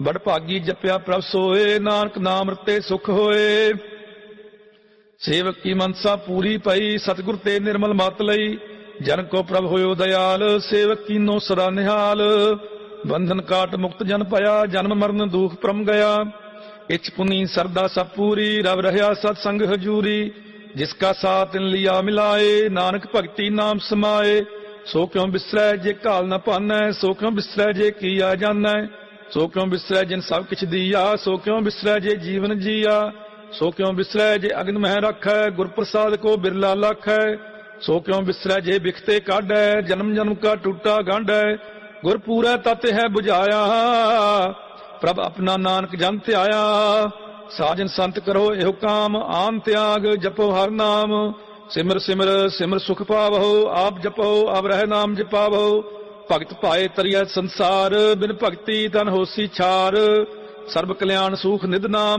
ਬੜ ਭਾਗੀ ਜਪਿਆ ਪ੍ਰਭ ਸੋਏ, ਨਾਨਕ ਨਾਮ ਰਤੇ ਸੁਖ ਹੋਏ। ਸੇਵਕ ਕੀ ਮਨਸਾ ਪੂਰੀ ਪਈ, ਸਤਿਗੁਰ ਤੇ ਨਿਰਮਲ ਮਤ ਲਈ। ਜਨ ਕੋ ਪ੍ਰਭ ਹੋਇਓ ਦਇਆਲ, ਸੇਵਕ ਕੀਨੋ ਸਦਾ ਨਿਹਾਲ। ਬੰਧਨ ਕਾਟ ਮੁਕਤ ਜਨ ਭਇਆ, ਜਨਮ ਮਰਨ ਦੁਖ ਪ੍ਰਮ ਗਿਆ। ਇਛ ਪੁਨੀ ਸਰਦਾ ਸਭ ਪੂਰੀ, ਰਵ ਰਹਿਆ ਸਤ ਸੰਗ ਹਜੂਰੀ। ਜਿਸ ਕਾ ਸਾਥ ਤਿਨ ਲਿਆ ਮਿਲਾਏ, ਨਾਨਕ ਭਗਤੀ ਨਾਮ ਸਮਾਏ। ਸੋ ਕਿਉ ਬਿਸਰੈ ਜੇ ਘਾਲ ਨ ਭਾਨੈ, ਸੋ ਕਿਉ ਬਿਸਰੈ ਜੇ ਕੀਆ ਜਾਨੈ। ਸੋ ਕਿਉ ਬਿਸਰੈ ਜਿਨ ਸਭ ਕਿਛ ਦੀਆ, ਸੋ ਕਿਉ ਬਿਸਰੈ ਜੇ ਜੀਵਨ ਜੀਆ। ਸੋ ਕਿਉ ਬਿਸਰੈ ਜੇ ਅਗਨ ਮਹਿ ਰੱਖੈ, ਗੁਰ ਪ੍ਰਸਾਦ ਕੋ ਬਿਰਲਾ ਲਾਖੈ। ਸੋ ਕਿਉ ਬਿਸਰੈ ਜੇ ਬਿਖਤੇ ਕਾਢੈ, ਜਨਮ ਜਨਮ ਕਾ ਟੂਟਾ ਗਾਂਢੈ। ਗੁਰ ਪੂਰੈ ਤਤ ਹੈ ਬੁਝਾਇਆ, ਪ੍ਰਭ ਆਪਣਾ ਨਾਨਕ ਜਨ ਧਿਆਇਆ। ਸਾਜਨ ਸੰਤ ਕਰੋ ਇਹੋ ਕਾਮ, ਆਨ ਤਿਆਗ ਜਪੋ ਹਰ ਨਾਮ। ਸਿਮਰ ਸਿਮਰ ਸਿਮਰ ਸੁਖ ਪਾਵਹੁ, ਆਪ ਜਪੋ ਅਬ ਰਹਿ ਨਾਮ ਜਪਾਵਹੁ। ਭਗਤ ਭਾਏ ਤਰੀਐ ਸੰਸਾਰ, ਬਿਨ ਭਗਤੀ ਤਨ ਹੋਸੀ ਛਾਰ। ਸਰਬ ਕਲਿਆਣ ਸੂਖ ਨਿਧ ਨਾਮ,